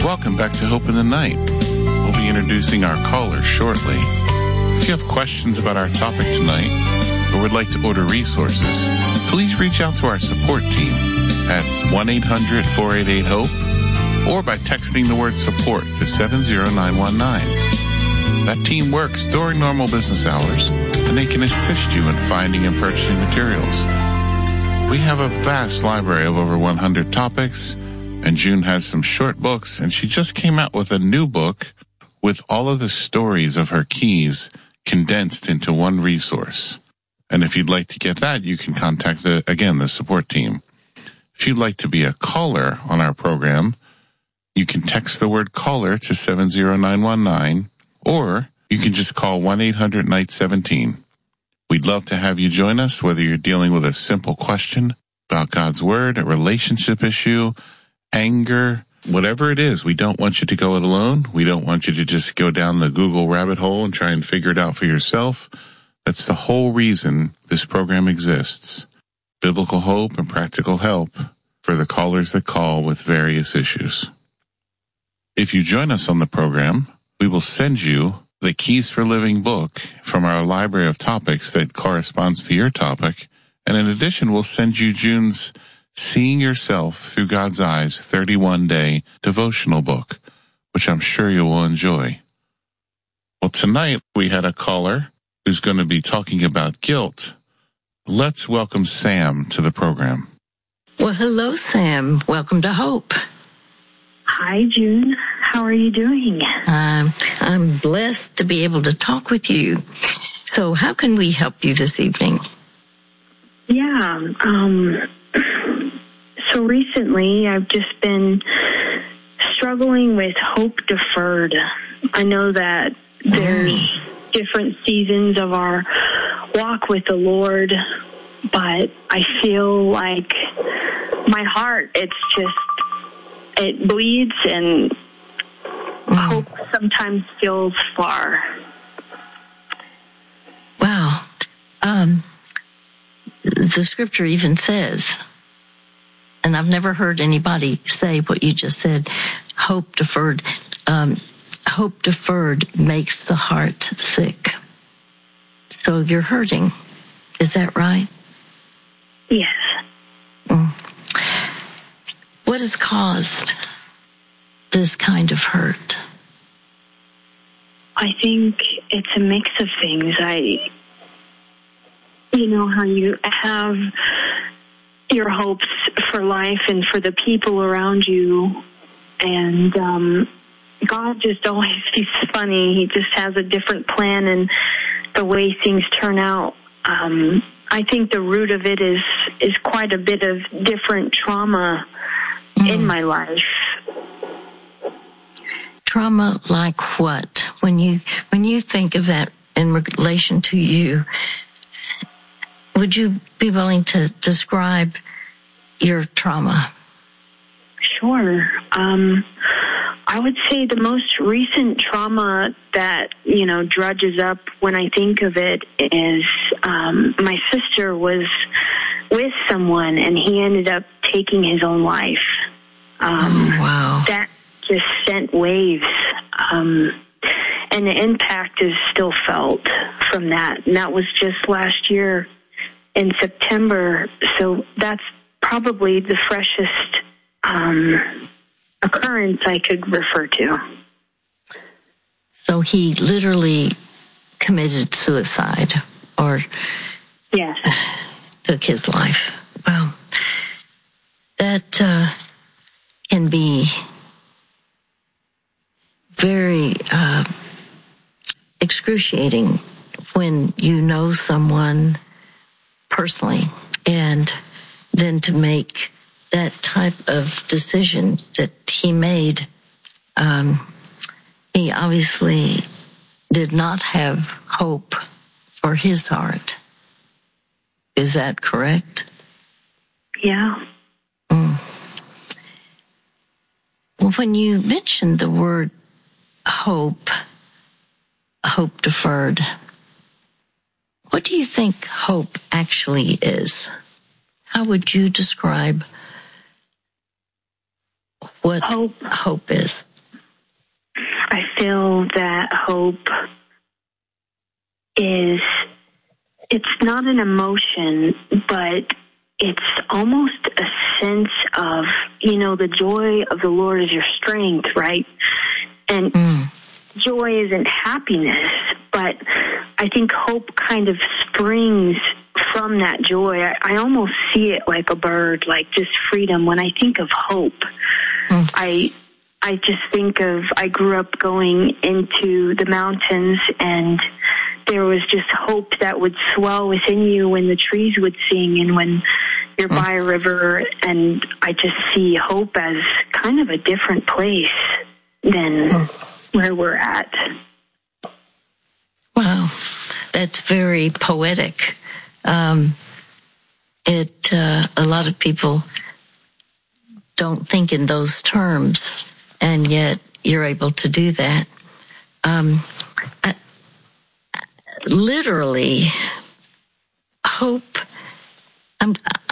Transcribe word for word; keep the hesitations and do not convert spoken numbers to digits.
Welcome back to Hope in the Night. We'll be introducing our callers shortly. If you have questions about our topic tonight or would like to order resources, please reach out to our support team at one eight hundred four eight eight HOPE or by texting the word support to seven zero nine one nine. That team works during normal business hours, and they can assist you in finding and purchasing materials. We have a vast library of over one hundred topics, and June has some short books, and she just came out with a new book with all of the stories of her keys condensed into one resource. And if you'd like to get that, you can contact, the again, the support team. If you'd like to be a caller on our program, you can text the word caller to seven zero nine one nine, or you can just call one eight hundred N I G H T seventeen. We'd love to have you join us, whether you're dealing with a simple question about God's Word, a relationship issue, anger, whatever it is. We don't want you to go it alone. We don't want you to just go down the Google rabbit hole and try and figure it out for yourself. That's the whole reason this program exists. Biblical hope and practical help for the callers that call with various issues. If you join us on the program, we will send you the Keys for Living book from our library of topics that corresponds to your topic. And in addition, we'll send you June's Seeing Yourself Through God's Eyes thirty-one day devotional book, which I'm sure you will enjoy. Well, tonight we had a caller who's going to be talking about guilt. Let's welcome Sam to the program. Well, hello, Sam. Welcome to Hope. Hi, June. How are you doing? Um, I'm blessed to be able to talk with you. So how can we help you this evening? Yeah. Um, so recently I've just been struggling with hope deferred. I know that there's mm. different seasons of our walk with the Lord, but I feel like my heart, it's just, it bleeds, and mm. hope sometimes feels far. Wow. Um, the scripture even says, and I've never heard anybody say what you just said, hope deferred. Um, hope deferred makes the heart sick. So you're hurting. Is that right? Yes. Mm. What has caused this kind of hurt? I think it's a mix of things. I, you know, how you have your hopes for life and for the people around you, and um, God just always, he's funny. He just has a different plan in the way things turn out. Um, I think the root of it is, is quite a bit of different trauma mm. in my life. Trauma like what? When you when you think of that in relation to you, would you be willing to describe your trauma? Sure. Um, I would say the most recent trauma that, you know, drudges up when I think of it is um, my sister was with someone and he ended up taking his own life. Um, oh, wow. That just sent waves. Um, and the impact is still felt from that. And that was just last year in September. So that's probably the freshest um, occurrence I could refer to. So he literally committed suicide or yes. took his life. Well, that uh, can be very uh, excruciating when you know someone personally, and then to make that type of decision that he made. Um, he obviously did not have hope for his heart. Is that correct? Yeah. Mm. Well, when you mentioned the word hope, hope deferred, what do you think hope actually is? How would you describe what hope, hope is? feel that hope is, it's not an emotion, but it's almost a sense of, you know, the joy of the Lord is your strength, right? And mm. joy isn't happiness, but I think hope kind of springs from that joy. I, I almost see it like a bird, like just freedom. When I think of hope, mm. I I just think of, I grew up going into the mountains, and there was just hope that would swell within you when the trees would sing and when you're mm. by a river. And I just see hope as kind of a different place than mm. where we're at. Wow, that's very poetic. Um, it uh, a lot of people don't think in those terms, and yet you're able to do that. Um, I, literally, hope. I'm.